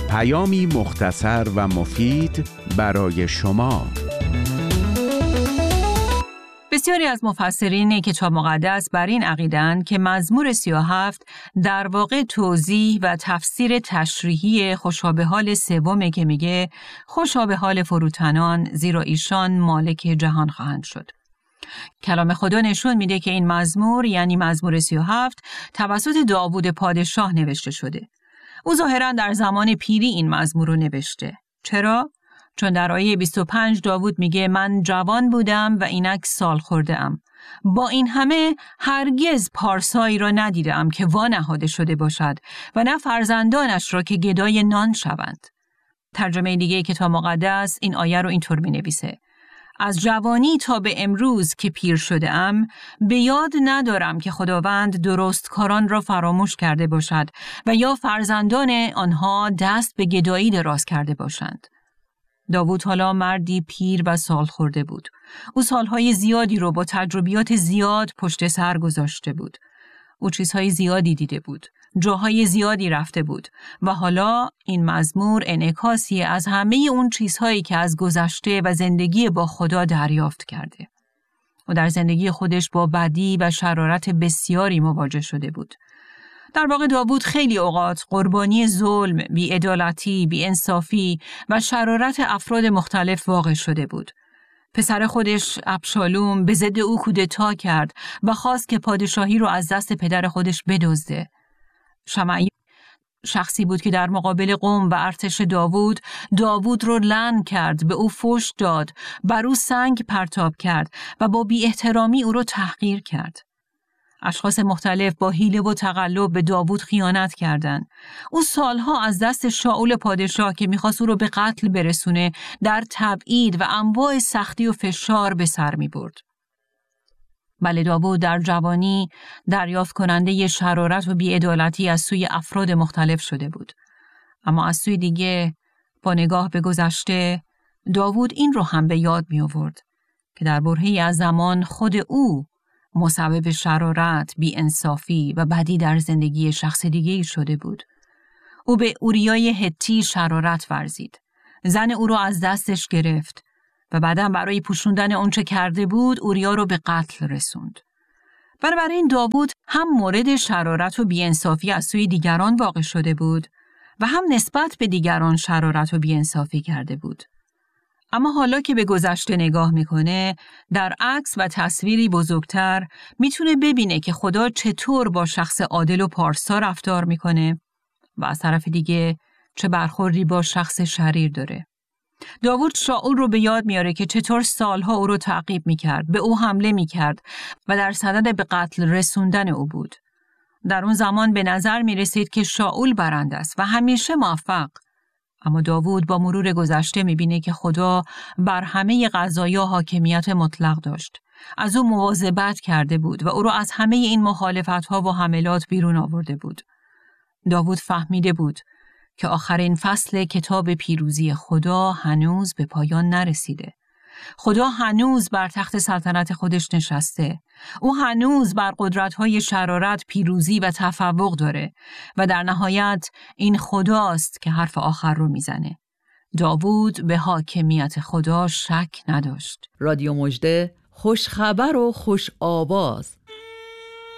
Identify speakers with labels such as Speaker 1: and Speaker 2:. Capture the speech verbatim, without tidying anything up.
Speaker 1: پیامی مختصر و مفید برای شما.
Speaker 2: بسیاری از مفسرین کتاب مقدس بر این عقیده‌اند که مزمور سی و هفت در واقع توضیح و تفسیر تشریحی خوشا به حال سومه که میگه خوشا به حال فروتنان زیرا ایشان مالک جهان خواهند شد. کلام خدا نشون میده که این مزمور یعنی مزمور سی و هفت توسط داوود پادشاه نوشته شده. او ظاهراً در زمان پیری این مزمور رو نوشته. چرا؟ چون در آیه بیست و پنج داوود میگه من جوان بودم و اینک سال خورده ام. با این همه هرگز پارسایی را ندیدم که وانهاده شده باشد و نه فرزندانش را که گدای نان شوند. ترجمه دیگه کتاب مقدس این آیه رو اینطور می نویسه: از جوانی تا به امروز که پیر شده ام به یاد ندارم که خداوند درستکاران را فراموش کرده باشد و یا فرزندان آنها دست به گدایی دراز کرده باشند. داوود حالا مردی پیر و سال خورده بود. او سالهای زیادی رو با تجربیات زیاد پشت سر گذاشته بود. او چیزهای زیادی دیده بود. جاهای زیادی رفته بود و حالا این مزمور انعکاسی از همه اون چیزهایی که از گذشته و زندگی با خدا دریافت کرده. و در زندگی خودش با بدی و شرارت بسیاری مواجه شده بود. در واقع داوود خیلی اوقات قربانی ظلم، بی‌عدالتی، بی‌انصافی و شرارت افراد مختلف واقع شده بود. پسر خودش ابشالوم به ضد او کودتا کرد و خواست که پادشاهی رو از دست پدر خودش بدزده. شمعی شخصی بود که در مقابل قوم و ارتش داوود، داوود رو لعن کرد، به او فحش داد، بر او سنگ پرتاب کرد و با بی احترامی او رو تحقیر کرد. اشخاص مختلف با حیله و تقلب به داوود خیانت کردند. او سالها از دست شاول پادشاه که میخواست او رو به قتل برسونه، در تبعید و انواع سختی و فشار به سر میبرد. بله، داوود در جوانی دریافت کننده ی شرارت و بی‌عدالتی از سوی افراد مختلف شده بود. اما از سوی دیگه با نگاه به گذشته، داوود این رو هم به یاد می آورد که در برهه‌ای از زمان خود او مسبب شرارت، بی‌انصافی و بدی در زندگی شخص دیگه‌ای شده بود. او به اوریای هتی شرارت ورزید. زن او رو از دستش گرفت و بعداً برای پوشوندن اونچه کرده بود اوریا رو به قتل رسوند. بنابراین داوود هم مورد شرارت و بی‌انصافی از سوی دیگران واقع شده بود و هم نسبت به دیگران شرارت و بی‌انصافی کرده بود. اما حالا که به گذشته نگاه میکنه، در عکس و تصویری بزرگتر میتونه ببینه که خدا چطور با شخص عادل و پارسا رفتار میکنه و از طرف دیگه چه برخوردی با شخص شریر داره. داوود شاول رو به یاد میاره که چطور سالها او رو تعقیب میکرد، به او حمله میکرد و در صدد به قتل رسوندن او بود. در اون زمان به نظر میرسید که شاول برنده است و همیشه موفق. اما داوود با مرور گذشته میبینه که خدا بر همه قضایا حاکمیت مطلق داشت. از او مواظبت کرده بود و او رو از همه این مخالفت‌ها و حملات بیرون آورده بود. داوود فهمیده بود که آخرین فصل کتاب پیروزی خدا هنوز به پایان نرسیده. خدا هنوز بر تخت سلطنت خودش نشسته. او هنوز بر قدرت‌های شرارت پیروزی و تفوق داره و در نهایت این خداست که حرف آخر رو میزنه. داوود به حاکمیت خدا شک نداشت.
Speaker 3: رادیو مژده، خوش خبر و خوش آواز.